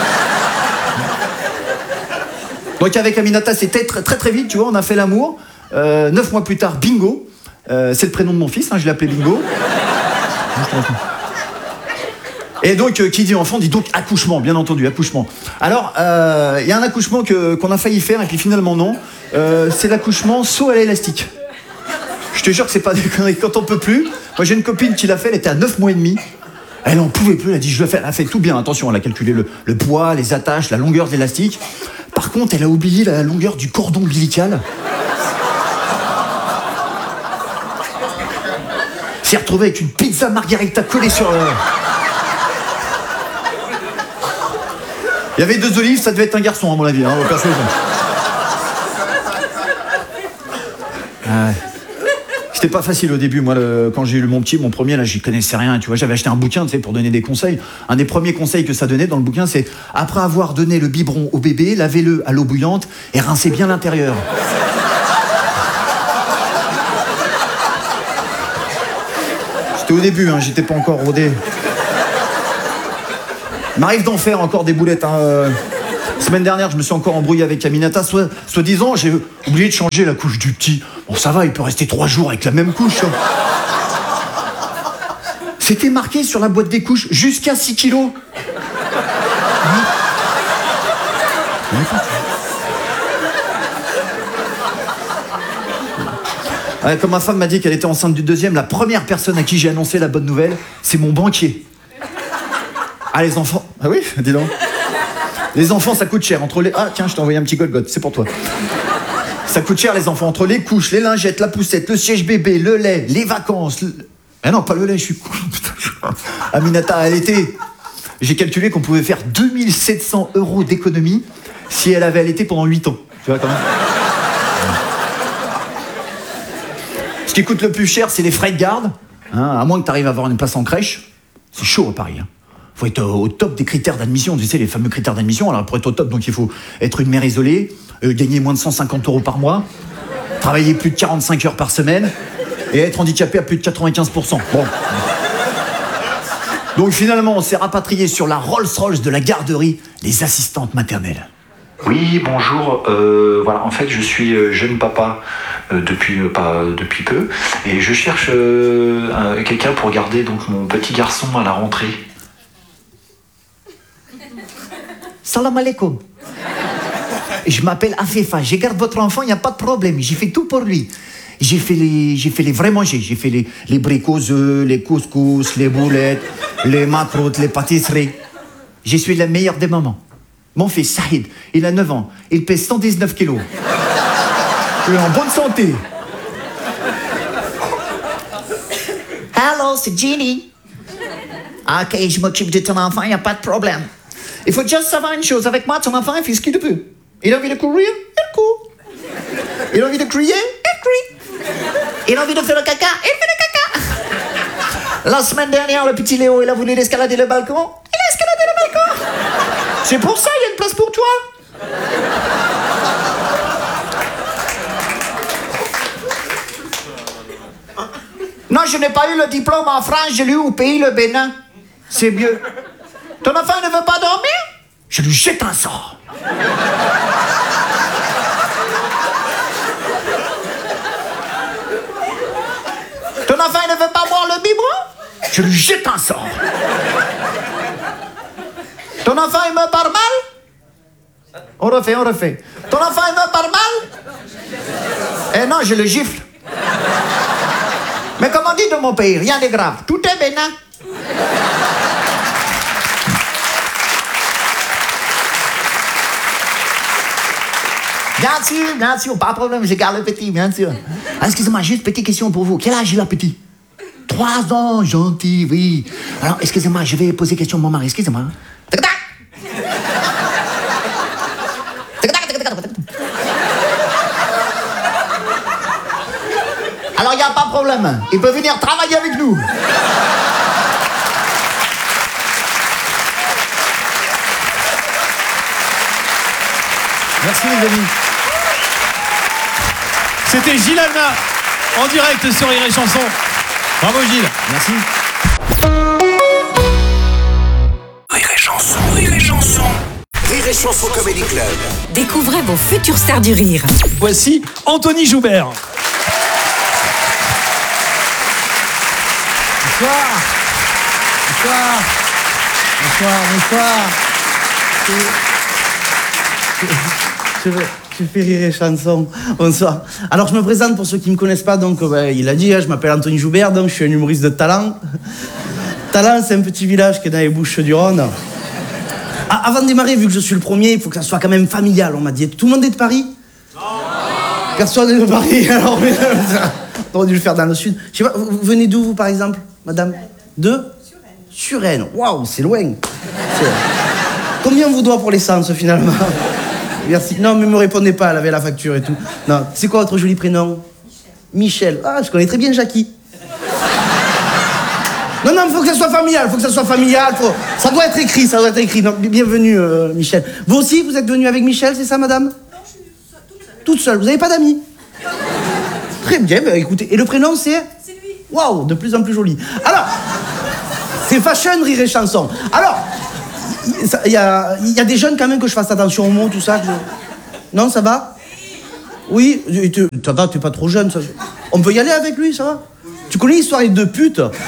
Donc avec Aminata, c'était très très très vite, tu vois, on a fait l'amour. 9 mois plus tard, bingo. C'est le prénom de mon fils, hein, je l'ai appelé Bingo. Et donc, qui dit enfant, dit donc accouchement, bien entendu, accouchement. Alors, il y a un accouchement qu'on a failli faire, et puis finalement non. C'est l'accouchement saut à l'élastique. Je te jure que c'est pas des conneries, quand on peut plus. Moi, j'ai une copine qui l'a fait, elle était à 9 mois et demi. Elle en pouvait plus, elle a dit, je le fais. Elle a fait tout bien, attention, elle a calculé le poids, les attaches, la longueur de l'élastique. Par contre, elle a oublié la longueur du cordon ombilical. S'est retrouvé avec une pizza margarita collée sur... Il y avait 2 olives, ça devait être un garçon à mon avis, hein, perso. C'était pas facile au début, moi, quand j'ai eu mon petit, mon premier, là, j'y connaissais rien, tu vois, j'avais acheté un bouquin, tu sais, pour donner des conseils. Un des premiers conseils que ça donnait dans le bouquin, c'est après avoir donné le biberon au bébé, lavez-le à l'eau bouillante et rincez bien l'intérieur. C'était au début, hein, j'étais pas encore rodé. Il m'arrive d'en faire encore des boulettes. Hein. Semaine dernière, je me suis encore embrouillé avec Aminata. Soi-disant, j'ai oublié de changer la couche du petit. Bon, ça va, il peut rester 3 jours avec la même couche. Hein. C'était marqué sur la boîte des couches, jusqu'à 6 kilos. Ouais, comme ma femme m'a dit qu'elle était enceinte du 2e, la première personne à qui j'ai annoncé la bonne nouvelle, c'est mon banquier. Ah, les enfants... Ah oui, dis donc. Les enfants, ça coûte cher. Entre les... Ah, tiens, je t'ai envoyé un petit Golgoth, c'est pour toi. Ça coûte cher, les enfants. Entre les couches, les lingettes, la poussette, le siège bébé, le lait, les vacances... Ah non, pas le lait, je suis con. Aminata, à l'été, j'ai calculé qu'on pouvait faire 2700 € d'économie si elle avait allaité pendant 8 ans. Tu vois, quand même. Ce qui coûte le plus cher, c'est les frais de garde. Hein, à moins que tu arrives à avoir une place en crèche. C'est chaud à Paris. Hein. Faut être au top des critères d'admission. Tu sais, les fameux critères d'admission. Alors, pour être au top, donc, il faut être une mère isolée, gagner moins de 150 € par mois, travailler plus de 45 heures par semaine et être handicapé à plus de 95%. Bon. Donc, finalement, on s'est rapatrié sur la Rolls-Royce de la garderie, les assistantes maternelles. Oui, bonjour. Voilà, en fait, je suis jeune papa depuis peu, et je cherche quelqu'un pour garder donc mon petit garçon à la rentrée. Salam alaikum. Je m'appelle Afefa. Je garde votre enfant, il n'y a pas de problème. J'ai fait tout pour lui. J'ai fait les vrais manger. J'ai fait les briques aux œufs, les couscous, les boulettes, les macroutes, les pâtisseries. Je suis la meilleure des mamans. Mon fils, Saïd, il a 9 ans. Il pèse 119 kilos. Il est en bonne santé. Hello, c'est Ginny. Ok, je m'occupe de ton enfant, il n'y a pas de problème. Il faut juste savoir une chose. Avec moi, ton enfant, il fait ce qu'il veut. Il a envie de courir, il court. Il a envie de crier, il crie. Il a envie de faire le caca, il fait le caca. La semaine dernière, le petit Léo, il a voulu escalader le balcon. Il a escaladé le balcon. C'est pour ça, il y a une place pour toi. Non, je n'ai pas eu le diplôme en France, je l'ai eu au pays, le Bénin. C'est mieux. Ton enfant ne veut pas dormir? Je lui jette un sort. Ton enfant ne veut pas boire le biberon? Je lui jette un sort. Ton enfant, il me parle mal? On refait. Ton enfant, il me parle mal? Eh non, je le gifle. Mais comme on dit de mon pays, rien de grave. Tout est bénin. Bien sûr, pas de problème, je garde le petit, bien sûr. Ah, excusez-moi, juste petite question pour vous. Quel âge il a, petit? 3 ans, gentil, oui. Alors, excusez-moi, je vais poser question à mon mari, excusez-moi. Alors, il n'y a pas de problème. Il peut venir travailler avec nous. Merci les amis. C'était Gilles Alma en direct sur Rire et Chanson. Bravo Gilles. Merci. Rire et Chanson, Rire et Chanson. Rire et Chanson Comedy Club. Découvrez vos futures stars du rire. Voici Anthony Joubert. Bonsoir. Je fais Rire et Chanson. Bonsoir. Alors, je me présente pour ceux qui ne me connaissent pas. Donc, il a dit, je m'appelle Anthony Joubert, donc je suis un humoriste de Talent. Talent, c'est un petit village qui est dans les Bouches-du-Rhône. Ah, avant de démarrer, vu que je suis le premier, il faut que ça soit quand même familial, on m'a dit. Tout le monde est de Paris? Non. Personne n'est de Paris, alors, mais on aurait dû le faire dans le sud. Je sais pas, vous venez d'où, vous, par exemple, madame? De Suresnes. Waouh, c'est loin. Combien on vous doit pour l'essence, finalement? Merci. Non, mais me répondez pas, elle avait la facture et tout. Non, c'est quoi votre joli prénom? Michel. Ah, je connais très bien Jackie. Non, il faut que ça soit familial, Ça doit être écrit, Non, bienvenue, Michel. Vous aussi, vous êtes venu avec Michel, c'est ça, madame? Non, je suis toute seule. Vous n'avez pas d'amis? Très bien, bah, écoutez. Et le prénom, c'est? C'est lui. Waouh, de plus en plus joli. Alors, c'est fashion, Rire et Chanson. Alors, il y a des jeunes quand même que je fasse attention aux mots, tout ça. Non, ça va? Oui, ça va, t'es pas trop jeune, ça. On peut y aller avec lui, ça va? Tu connais l'histoire des deux putes? Non,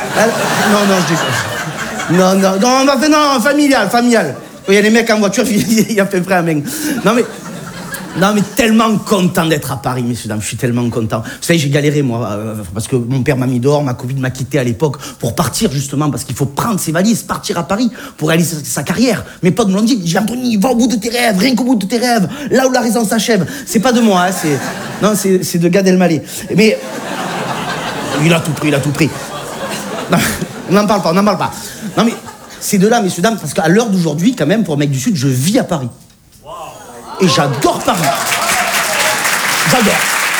je déconne. Non, familial. Il y a les mecs en voiture, il a fait près à main. Non, mais tellement content d'être à Paris, messieurs, dames, je suis tellement content. Vous savez, j'ai galéré, moi, parce que mon père m'a mis dehors, ma Covid m'a quitté à l'époque, pour partir, justement, parce qu'il faut prendre ses valises, partir à Paris, pour réaliser sa carrière. Mes potes me l'ont dit, Anthony, va au bout de tes rêves, rien qu'au bout de tes rêves, là où la raison s'achève. C'est pas de moi, hein, c'est de Gad Elmaleh. Mais... Il a tout pris. Non, on n'en parle pas. Non, mais c'est de là, messieurs, dames, parce qu'à l'heure d'aujourd'hui, quand même, pour un mec du Sud, je vis à Paris. Et j'adore Paris. J'adore.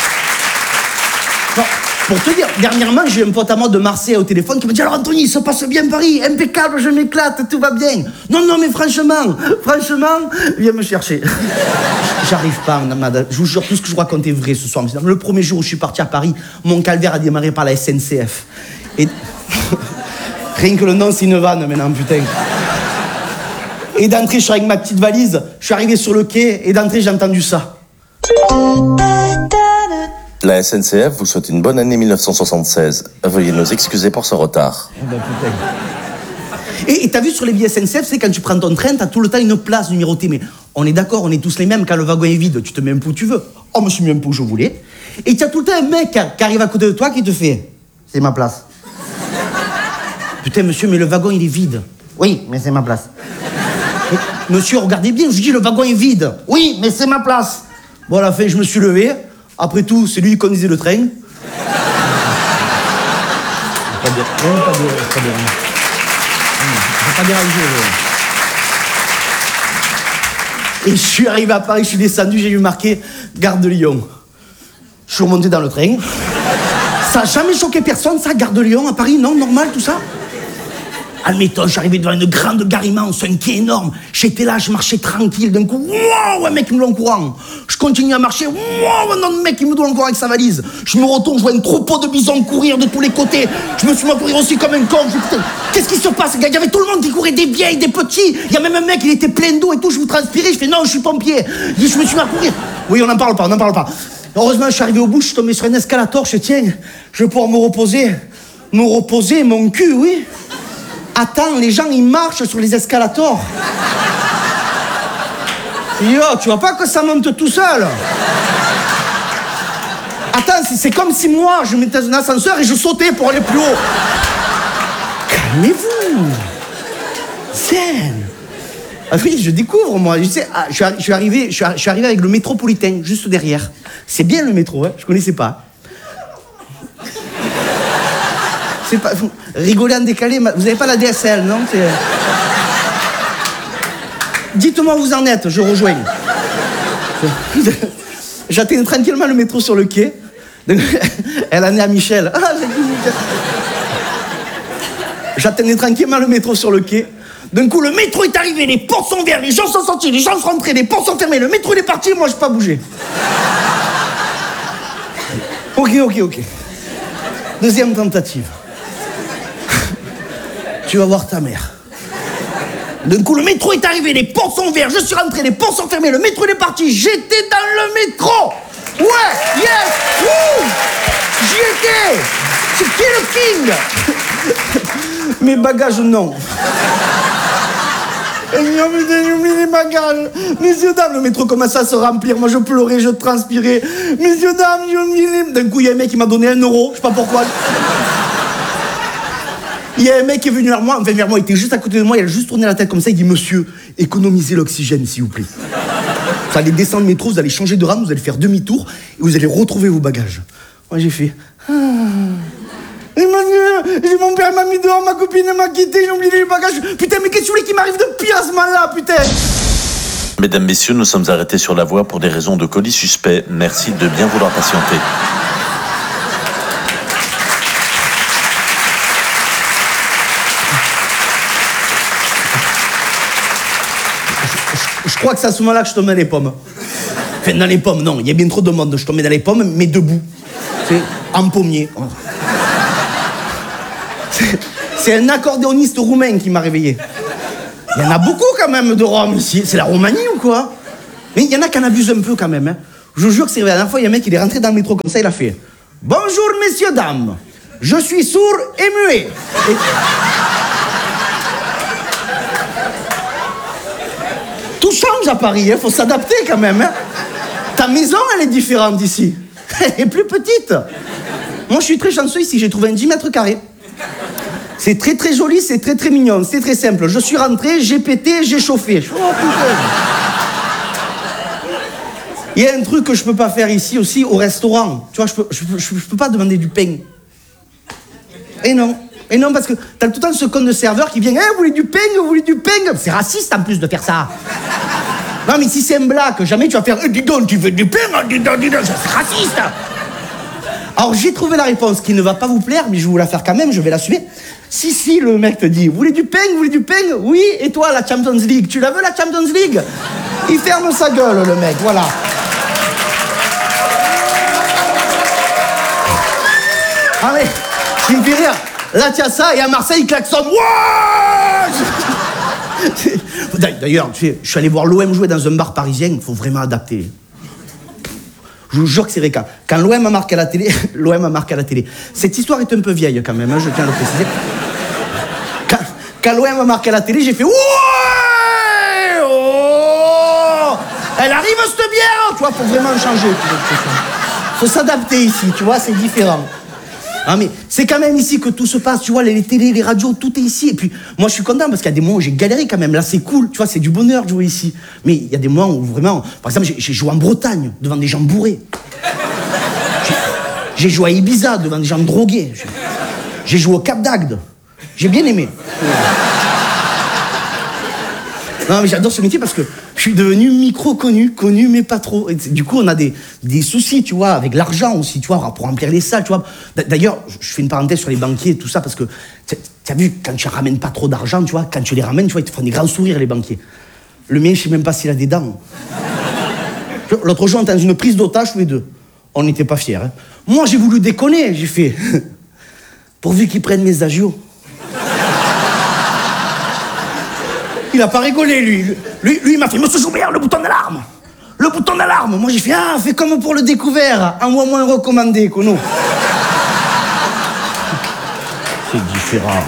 Non, pour te dire, dernièrement, j'ai un pote à moi de Marseille au téléphone qui me dit « Alors Anthony, il se passe bien Paris, impeccable, je m'éclate, tout va bien. » Non, mais franchement, viens me chercher. J'arrive pas, madame. Je vous jure, tout ce que je vous raconte est vrai ce soir. Le premier jour où je suis parti à Paris, mon calvaire a démarré par la SNCF. Et... Rien que le nom, c'est une vanne maintenant, putain. Et d'entrée, je suis avec ma petite valise, je suis arrivé sur le quai, et d'entrée, j'ai entendu ça. La SNCF vous souhaite une bonne année 1976. Veuillez nous excuser pour ce retard. Oh ben, putain. Et t'as vu sur les billets SNCF, c'est quand tu prends ton train, t'as tout le temps une place numérotée. Mais on est d'accord, on est tous les mêmes. Quand le wagon est vide, tu te mets un peu où tu veux. Oh, je me suis mis un peu où je voulais. Et t'as tout le temps un mec qui arrive à côté de toi qui te fait « C'est ma place. » Putain, monsieur, mais le wagon, il est vide. Oui, mais c'est ma place. Monsieur, regardez bien, je dis le wagon est vide. Oui, mais c'est ma place. Bon, à la fin, je me suis levé. Après tout, c'est lui qui conduisait le train. Pas dérangé. Et je suis arrivé à Paris, je suis descendu, j'ai vu marqué Gare de Lyon. Je suis remonté dans le train. Ça n'a jamais choqué personne, ça, Gare de Lyon à Paris, non, normal, tout ça. Admettons, je suis arrivé devant une grande gare immense, un quai énorme. J'étais là, je marchais tranquille. D'un coup, wow, un mec qui me donne courant. Je continue à marcher, wow, un autre mec qui me donne courant avec sa valise. Je me retourne, je vois un troupeau de bisons courir de tous les côtés. Je me suis mis à courir aussi comme un con. Qu'est-ce qui se passe? Il y avait tout le monde qui courait, des vieilles, des petits. Il y a même un mec, il était plein d'eau et tout. Je me transpirais, je fais non, je suis pompier. Je me suis mis à courir. Oui, on n'en parle pas. Heureusement, je suis arrivé au bout, je suis tombé sur un escalator. Je tiens, je vais pouvoir me reposer. Mon cul, oui. Attends, les gens, ils marchent sur les escalators. Yo, tu vois pas que ça monte tout seul? Attends, c'est comme si moi, je mettais un ascenseur et je sautais pour aller plus haut. Calmez-vous. Zen. Ah oui, je découvre, moi. Je suis arrivé avec le métropolitain, juste derrière. C'est bien le métro, hein, je connaissais pas. C'est pas... Rigoler en décalé, vous n'avez pas la DSL, non? Dites-moi où vous en êtes, je rejoins. J'atteins tranquillement le métro sur le quai. Elle en est à Michel. J'atteignais tranquillement le métro sur le quai. D'un coup, le métro est arrivé, les portes sont ouvertes, les gens sont sortis, les gens sont rentrés, les portes sont fermées, le métro il est parti, moi je n'ai pas bougé. Ok. Deuxième tentative. Tu vas voir ta mère. D'un coup, le métro est arrivé, les portes sont ouvertes, je suis rentré, les portes sont fermées, le métro il est parti, j'étais dans le métro. Ouais, yes, wouh, j'y étais. C'était le king. Mes bagages, non. J'ai oublié les bagages. Messieurs, dames, le métro commençait à se remplir. Moi, je pleurais, je transpirais. Messieurs, dames, j'ai oublié les... D'un coup, il y a un mec qui m'a donné 1 euro. Je sais pas pourquoi. Il y a un mec qui est venu vers moi. Enfin, vers moi, il était juste à côté de moi. Il a juste tourné la tête comme ça. Il dit, monsieur, économisez l'oxygène, s'il vous plaît. Vous allez descendre le métro, vous allez changer de rame, vous allez faire demi-tour et vous allez retrouver vos bagages. Moi, j'ai fait... Mon père m'a mis dehors, ma copine m'a quitté, j'ai oublié les bagages. Putain, mais qu'est-ce que tu voulais qui m'arrive de pire à ce moment-là, putain? Mesdames, messieurs, nous sommes arrêtés sur la voie pour des raisons de colis suspect. Merci de bien vouloir patienter. Je crois que c'est à ce moment-là que je tombais dans les pommes. Enfin, dans les pommes, non, il y a bien trop de monde. Je tombais dans les pommes, mais debout. C'est en pommier. C'est un accordéoniste roumain qui m'a réveillé. Il y en a beaucoup quand même de Roms ici. C'est la Roumanie ou quoi? Mais il y en a qui en abusent un peu quand même. Hein. Je vous jure que c'est vrai. La dernière fois, il y a un mec, il est rentré dans le métro comme ça, il a fait « Bonjour, messieurs, dames. Je suis sourd et muet. » Tout change à Paris, faut s'adapter quand même. Ta maison, elle est différente d'ici. Elle est plus petite. Moi, je suis très chanceux ici, j'ai trouvé un 10 mètres carrés. C'est très très joli, c'est très très mignon, c'est très simple. Je suis rentré, j'ai pété, j'ai chauffé. Oh putain. Il y a un truc que je peux pas faire ici aussi au restaurant. Tu vois, je peux pas demander du pain. Et non, parce que t'as tout le temps ce con de serveur qui vient, vous voulez du pain, vous voulez du pain. C'est raciste en plus de faire ça. Non mais si c'est un blague, jamais tu vas faire, dis donc, tu veux du pain, dis donc, c'est raciste. Alors j'ai trouvé la réponse qui ne va pas vous plaire, mais je vais vous la faire quand même, je vais l'assumer. Si, le mec te dit, vous voulez du pain, oui, et toi, la Champions League, tu la veux la Champions League? Il ferme sa gueule, le mec, voilà. Ah mais, il me fait rire. Là, tu as ça, et à Marseille, il klaxonne. D'ailleurs, tu sais, je suis allé voir l'OM jouer dans un bar parisien, il faut vraiment adapter. Je vous jure que c'est vrai, quand l'OM a marqué à la télé, l'OM a marqué à la télé. Cette histoire est un peu vieille quand même, hein, je tiens à le préciser. Quand l'OM a marqué à la télé, j'ai fait ouais, oh, elle arrive cette bière, tu vois, faut vraiment changer. Faut s'adapter ici, tu vois, c'est différent. Ah mais c'est quand même ici que tout se passe, tu vois, les télés, les radios, tout est ici. Et puis moi je suis content parce qu'il y a des moments où j'ai galéré quand même. Là c'est cool, tu vois, c'est du bonheur de jouer ici. Mais il y a des moments où vraiment, par exemple j'ai joué en Bretagne devant des gens bourrés. J'ai joué à Ibiza devant des gens drogués. J'ai joué au Cap d'Agde. J'ai bien aimé. Non mais j'adore ce métier parce que je suis devenu micro-connu mais pas trop. Et du coup on a des soucis, tu vois, avec l'argent aussi, tu vois, pour remplir les salles, tu vois. D'ailleurs, je fais une parenthèse sur les banquiers et tout ça parce que, tu as vu, quand tu ramènes pas trop d'argent, tu vois, quand tu les ramènes, tu vois, ils te font des grands sourires les banquiers. Le mien, je sais même pas s'il a des dents. L'autre jour, on était dans une prise d'otage tous les deux. On n'était pas fiers. Hein. Moi, j'ai voulu déconner, j'ai fait, pourvu qu'ils prennent mes agios. Il a pas rigolé, lui. Lui, il m'a fait, monsieur Joubert, le bouton d'alarme. Le bouton d'alarme. Moi, j'ai fait, fais comme pour le découvert. Envoie-moi un recommandé, Kono. C'est différent.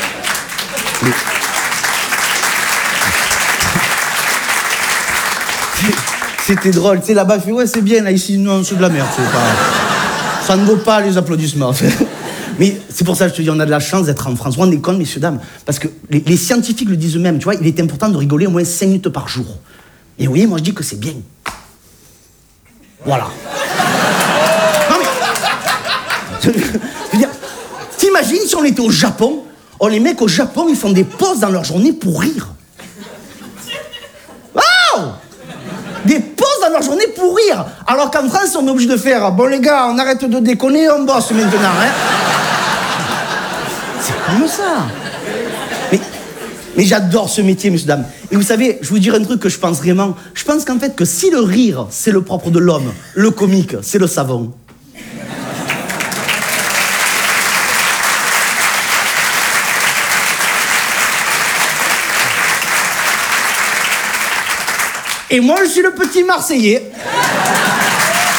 C'était drôle. Tu sais, là-bas, il fait, ouais, c'est bien, là, ici, non, c'est de la merde. Ça ne vaut pas les applaudissements. Mais c'est pour ça que je te dis, on a de la chance d'être en France. On est con, messieurs, dames. Parce que les scientifiques le disent eux-mêmes, tu vois, il est important de rigoler au moins 5 minutes par jour. Et vous voyez, moi je dis que c'est bien. Voilà. Non mais... Je veux dire, t'imagines si on était au Japon, les mecs au Japon, ils font des pauses dans leur journée pour rire. Oh, des pauses dans leur journée pour rire. Alors qu'en France, on est obligé de faire, bon les gars, on arrête de déconner, on bosse maintenant, hein. C'est comme ça. Mais j'adore ce métier, messieurs, dames. Et vous savez, je vous dirai un truc que je pense vraiment. Je pense qu'en fait, que si le rire, c'est le propre de l'homme, le comique, c'est le savon. Et moi, je suis le petit Marseillais.